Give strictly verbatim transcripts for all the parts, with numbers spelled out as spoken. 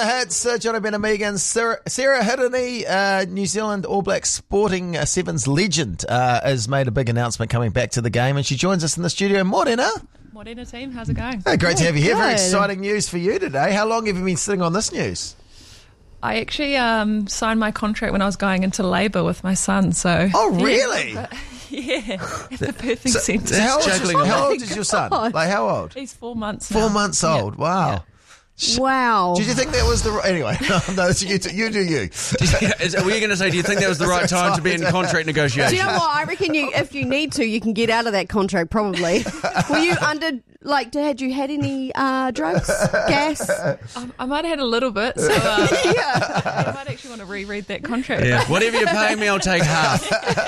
It's uh, Johnny Benamigan, Sarah, Sarah Hirini, uh, New Zealand All Black Sporting uh, Sevens legend, uh, has made a big announcement coming back to the game, and she joins us in the studio. Morena. Morena team, how's it going? Hey, great to have you here. Very Good. exciting news for you today. How long have you been sitting on this news? I actually um, signed my contract when I was going into labour with my son, so... Oh, really? Yeah, yeah at the perfect So, sentence. how old, is, Juggling how around. old is your son? God. Like, how old? He's four months Four now. months Yeah. old. Wow. Wow. Did you think that was the right... Anyway, no, it's you, you do you. Is, are we going to say, do you think that was the right time to be in contract Do negotiations? you know what? I reckon you, if you need to, you can get out of that contract probably. Were you under, like, had you had any uh, drugs, gas? Um, I might have had a little bit, so uh, Yeah. I might actually want to reread that contract. Yeah, whatever you're paying me, I'll take half.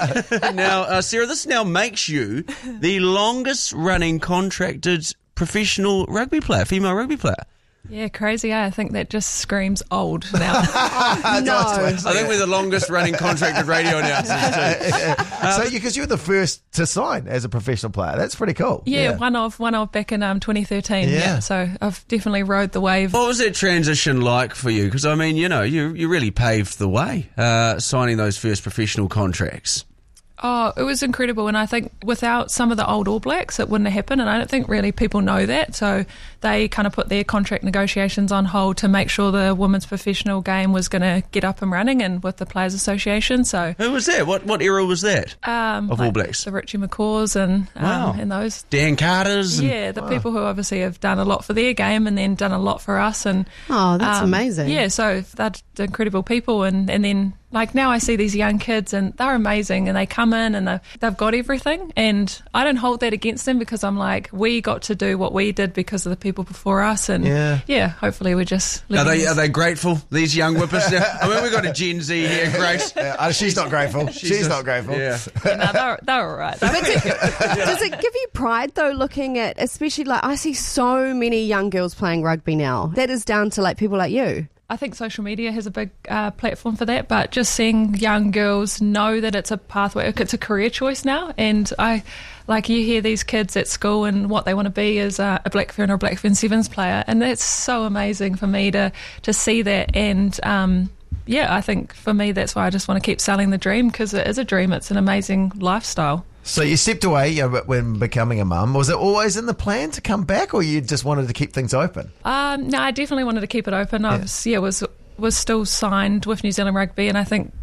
Now, uh, Sarah, this now makes you the longest running contracted professional rugby player, female rugby player. Yeah, crazy, eh? I think that just screams old now. No. I think we're the longest running contracted radio announcers too. So, because you were the first to sign as a professional player. That's pretty cool. Yeah, one of one of back in um, twenty thirteen. Yeah. Yeah. So I've definitely rode the wave. What was that transition like for you? Because, I mean, you know, you, you really paved the way uh, signing those first professional contracts. Oh, it was incredible, and I think without some of the old All Blacks, it wouldn't have happened, and I don't think really people know that, so they kind of put their contract negotiations on hold to make sure the women's professional game was going to get up and running, and with the Players Association, so... Who was that? What what era was that? Um, Of like All Blacks? The Richie McCaws and, um, Wow. and those... Dan Carter's? And, Yeah, the people who obviously have done a lot for their game and then done a lot for us, and... Oh, that's um, amazing. Yeah, so they're incredible people, and, and then... Like now I see these young kids and they're amazing and they come in and they've, they've got everything, and I don't hold that against them because I'm like, we got to do what we did because of the people before us, and Yeah. yeah, hopefully we're just... Are living they are they grateful, these young whippers? I mean, we've got a Gen Z here, Grace. Uh, uh, she's not grateful. She's, just- not grateful. Yeah. Yeah, no, they're, they're all right. But do- does it give you pride though, looking at, especially like I see so many young girls playing rugby now? That is down to like people like you. I think social media has a big uh, platform for that, but just seeing young girls know that it's a pathway, it's a career choice now, and I, like you hear these kids at school and what they want to be is a, a Black Fern or a Black Fern Sevens player, and that's so amazing for me to, to see that, and um, yeah, I think for me that's why I just want to keep selling the dream, because it is a dream, it's an amazing lifestyle. So you stepped away, you know, when becoming a mum. Was it always in the plan to come back, or you just wanted to keep things open? Um, no, I definitely wanted to keep it open. I was, yeah, was was still signed with New Zealand Rugby, and I think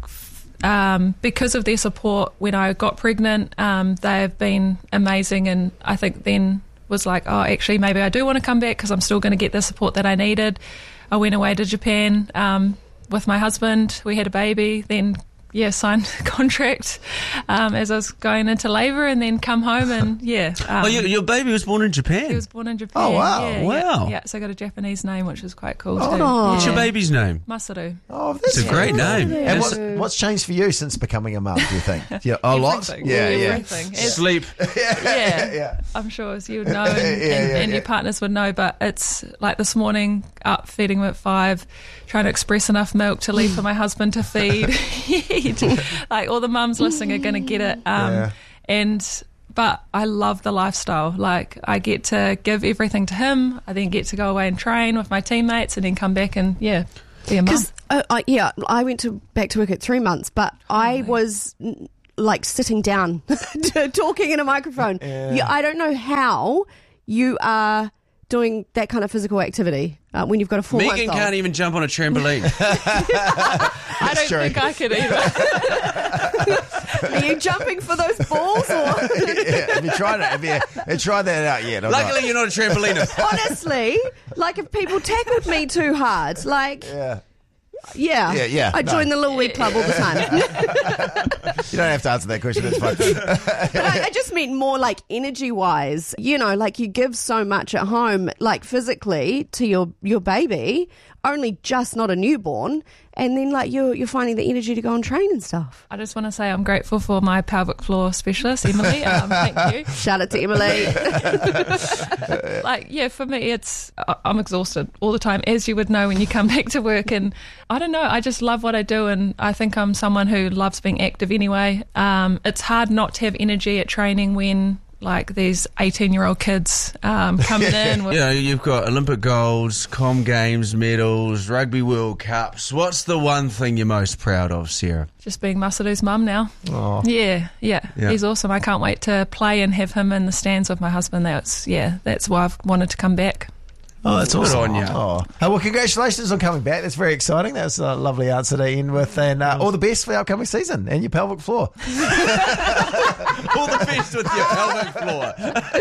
um, because of their support when I got pregnant, um, they have been amazing. And I think then was like, oh, actually, maybe I do want to come back because I'm still going to get the support that I needed. I went away to Japan um, with my husband. We had a baby, then. Yeah, signed a contract um, as I was going into labour, and then come home and yeah. Um, Oh, your, your baby was born in Japan. He was born in Japan. Oh, wow. Yeah, Wow. Yeah, yeah, so I got a Japanese name, which is quite cool too. Oh. What's your Yeah. baby's name? Masaru. Oh, that's It's a great cool. name. And what, what's changed for you since becoming a mum, do you think? Yeah, a lot? Everything. Yeah, yeah. Everything. It's- Sleep. yeah, yeah. I'm sure as you would know, and, Yeah, and, yeah, and yeah. your partners would know, but it's like this morning, up feeding him at five, trying to express enough milk to leave for my husband to feed. Like all the mums listening are going to get it. Um, Yeah. And but I love the lifestyle. Like I get to give everything to him. I then get to go away and train with my teammates, and then come back and yeah, be a mum. Because uh, I, yeah, I went to back to work at three months, but I was mm, like sitting down, talking in a microphone. Yeah, I don't know how you are doing that kind of physical activity uh, when you've got a four month Megan old. can't even jump on a trampoline. I don't true. think I could either. Are you jumping for those balls or? Yeah, have you tried it? Have you, have you tried that out yet? or not? Luckily, you're not a trampoliner. Honestly, like if people tackled me too hard, like Yeah. yeah, Yeah, yeah, I no. join the Little League Club all the time. You don't have to answer that question. It's fine. But I, I just meant more like energy wise. You know, like you give so much at home, like physically to your your baby, only just not a newborn, and then like you're you're finding the energy to go and train and stuff. I just want to say I'm grateful for my pelvic floor specialist, Emily. Um, thank you. Shout out to Emily. Like, yeah, for me, it's I- I'm exhausted all the time, as you would know when you come back to work. And I don't know, I just love what I do, and I think I'm someone who loves being active anyway. Um, it's hard not to have energy at training when like these eighteen-year-old kids um, coming in. With, You know, you've got Olympic golds, Com Games medals, Rugby World Cups. What's the one thing you're most proud of, Sarah? just being Masaru's mum now. Oh. Yeah, yeah, Yeah. he's awesome. I can't wait to play and have him in the stands with my husband. That's yeah, that's why I've wanted to come back. Oh, that's Good awesome. on you. Oh. Oh, well, congratulations on coming back. That's very exciting. That's a lovely answer to end with. And uh, all the best for the upcoming season and your pelvic floor. All the best with your pelvic floor.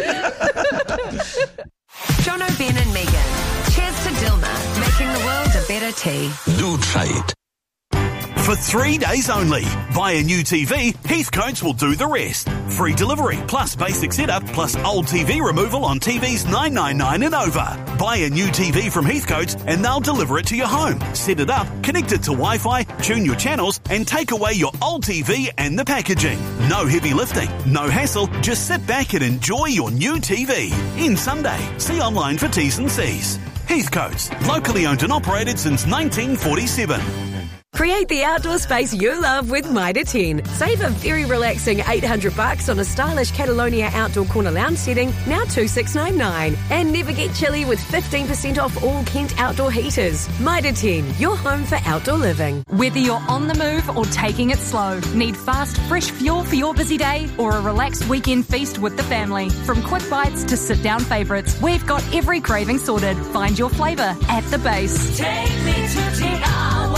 Jono, Ben and Megan. Cheers to Dilma, making the world a better tea. Do try it. For three days only, buy a new T V, Heathcotes will do the rest. Free delivery, plus basic setup, plus old T V removal on T Vs nine ninety-nine and over. Buy a new T V from Heathcotes and they'll deliver it to your home. Set it up, connect it to Wi-Fi, tune your channels and take away your old T V and the packaging. No heavy lifting, no hassle, just sit back and enjoy your new T V. In Sunday. See online for T's and C's. Heathcotes, locally owned and operated since nineteen forty-seven. Create the outdoor space you love with Mitre ten. Save a very relaxing eight hundred bucks on a stylish Catalonia outdoor corner lounge setting, now two thousand six hundred ninety-nine. And never get chilly with fifteen percent off all Kent outdoor heaters. Mitre ten, your home for outdoor living. Whether you're on the move or taking it slow, need fast, fresh fuel for your busy day or a relaxed weekend feast with the family. From quick bites to sit-down favourites, we've got every craving sorted. Find your flavour at the base. Take me to Te Awa.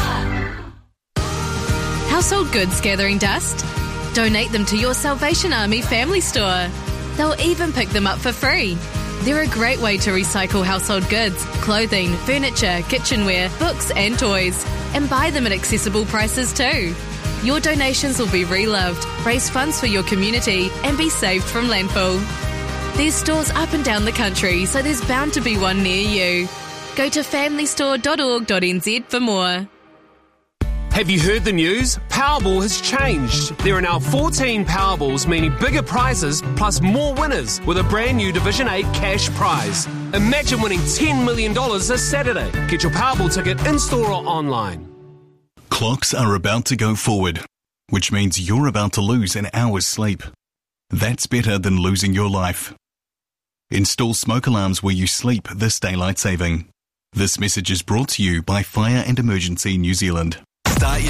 Household goods gathering dust? Donate them to your Salvation Army family store. They'll even pick them up for free. They're a great way to recycle household goods, clothing, furniture, kitchenware, books and toys, and buy them at accessible prices too. Your donations will be reloved, raise funds for your community, and be saved from landfill. There's stores up and down the country, so there's bound to be one near you. Go to family store dot org dot n z for more. Have you heard the news? Powerball has changed. There are now fourteen Powerballs, meaning bigger prizes plus more winners with a brand new Division eight cash prize. Imagine winning ten million dollars this Saturday. Get your Powerball ticket in-store or online. Clocks are about to go forward, which means you're about to lose an hour's sleep. That's better than losing your life. Install smoke alarms where you sleep this daylight saving. This message is brought to you by Fire and Emergency New Zealand. Start your